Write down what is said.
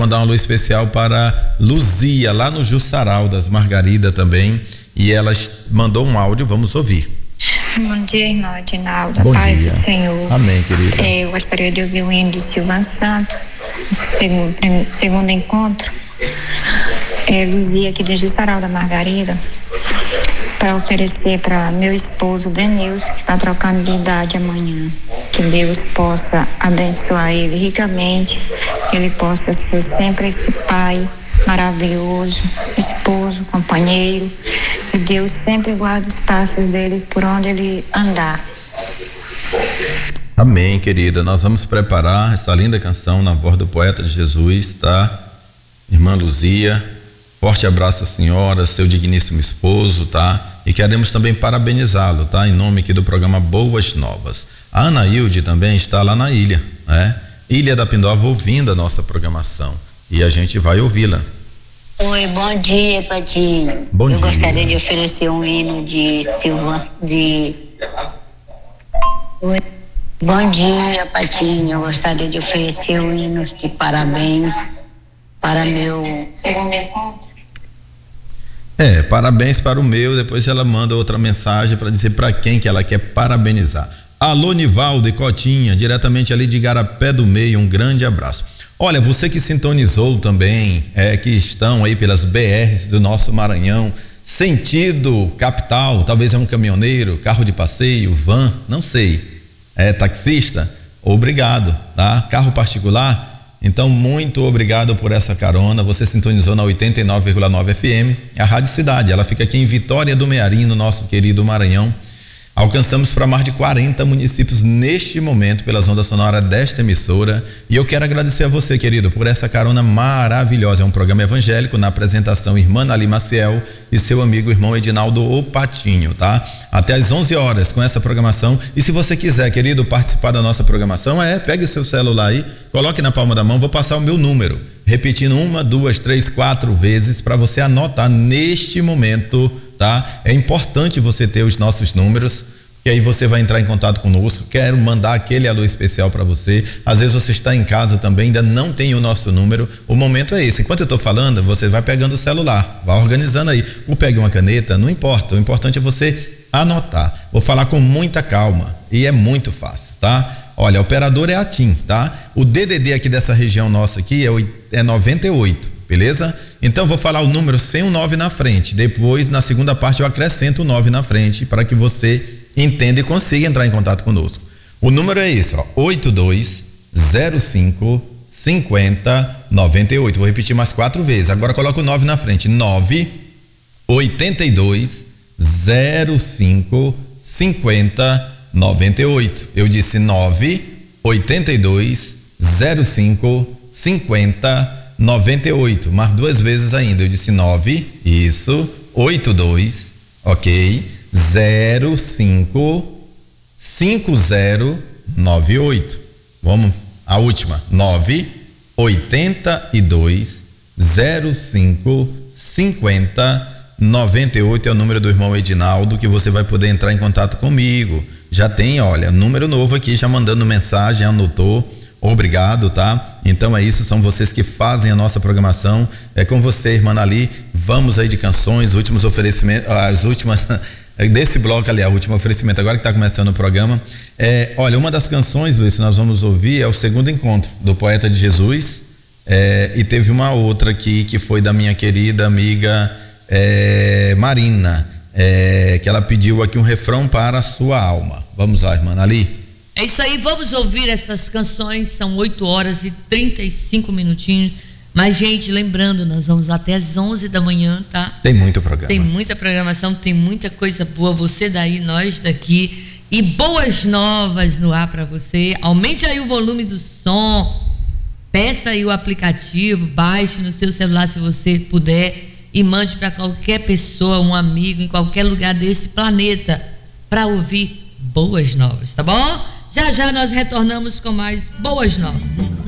mandar um alô especial para Luzia, lá no Jussaral das Margarida também, e ela mandou um áudio, vamos ouvir. Bom dia, irmão Edinaldo, Bom paz dia. do Senhor. Amém, querida. Eu gostaria de ouvir o hino de Silvan Santo, segundo encontro. Luzia aqui do Jussaral da Margarida, para oferecer para meu esposo Denilson, que está trocando de idade amanhã. Que Deus possa abençoar ele ricamente, que ele possa ser sempre este pai maravilhoso, esposo, companheiro, que Deus sempre guarde os passos dele por onde ele andar. Amém, querida. Nós vamos preparar essa linda canção na voz do poeta de Jesus, tá? Irmã Luzia, forte abraço à senhora, seu digníssimo esposo, tá? E queremos também parabenizá-lo, tá? Em nome aqui do programa Boas Novas. A Ana Hilde também está lá na ilha, né? Ilha da Pindova, ouvindo a nossa programação. E a gente vai ouvi-la. Oi, bom dia, Patinho. Bom dia. Eu gostaria de oferecer um hino de Silva, Oi. Bom dia, Patinho. Eu gostaria de oferecer um hino de parabéns para meu segundo encontro. Parabéns para o meu. Depois ela manda outra mensagem para dizer para quem que ela quer parabenizar. Alô, Nivaldo e Cotinha, diretamente ali de Igarapé do Meio, um grande abraço. Olha, você que sintonizou também, que estão aí pelas BRs do nosso Maranhão, sentido capital, talvez é um caminhoneiro, carro de passeio, van, não sei, taxista, obrigado, tá? Carro particular, então muito obrigado por essa carona. Você sintonizou na 89,9 FM, a Rádio Cidade, ela fica aqui em Vitória do Mearim, no nosso querido Maranhão. Alcançamos para mais de 40 municípios neste momento pelas ondas sonoras desta emissora, e eu quero agradecer a você, querido, por essa carona maravilhosa. É um programa evangélico, na apresentação irmã Nali Maciel e seu amigo irmão Edinaldo O Patinho, tá? Até às 11 horas com essa programação. E se você quiser, querido, participar da nossa programação, pegue seu celular aí, coloque na palma da mão, vou passar o meu número, repetindo 1, 2, 3, 4 vezes para você anotar neste momento, tá? É importante você ter os nossos números, que aí você vai entrar em contato conosco. Quero mandar aquele alô especial para você. Às vezes você está em casa também, ainda não tem o nosso número. O momento é esse. Enquanto eu estou falando, você vai pegando o celular, vai organizando aí. Ou pegue uma caneta, não importa. O importante é você anotar. Vou falar com muita calma e é muito fácil, tá? Olha, a operadora é a TIM, tá? O DDD aqui dessa região nossa aqui é 98, beleza? Então vou falar o número sem o 9 na frente. Depois, na segunda parte, eu acrescento o 9 na frente para que você entenda e consiga entrar em contato conosco. O número é esse, 8205 5098. Vou repetir mais 4 vezes. Agora coloca o 9 na frente. 98205 5098. Eu disse 98205 5098. Mais 2 vezes ainda. Eu disse 9, isso, 82, ok, 05 5098. Vamos, a última, 982 05 5098 é o número do irmão Edinaldo, que você vai poder entrar em contato comigo. Já tem, olha, número novo aqui, já mandando mensagem, anotou. Obrigado, tá? Então é isso, são vocês que fazem a nossa programação. É com você, irmã Ali. Vamos aí de canções, últimos oferecimentos, as últimas desse bloco ali, o último oferecimento agora que está começando o programa. Olha, uma das canções, Luiz, que nós vamos ouvir é o Segundo Encontro, do Poeta de Jesus, e teve uma outra aqui que foi da minha querida amiga Marina, que ela pediu aqui um refrão para a sua alma. Vamos lá, irmã Ali. É isso aí, vamos ouvir essas canções, são 8 horas e 35 minutinhos. Mas, gente, lembrando, nós vamos até às 11 da manhã, tá? Tem muito programa. Tem muita programação, tem muita coisa boa. Você daí, nós daqui. E boas novas no ar para você. Aumente aí o volume do som. Peça aí o aplicativo, baixe no seu celular se você puder. E mande para qualquer pessoa, um amigo, em qualquer lugar desse planeta, para ouvir boas novas, tá bom? Já já nós retornamos com mais boas novas.